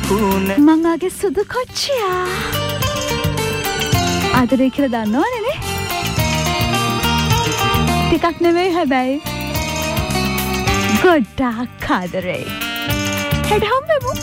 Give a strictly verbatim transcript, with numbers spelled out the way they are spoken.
පුනේ මං ආගේ සුදු කොච්චියා ආදරේ කියලා දන්නවනේ නේ ටිකක් නෙවෙයි හැබැයි ගොඩාක් ආදරේ හෙට හම්බෙමු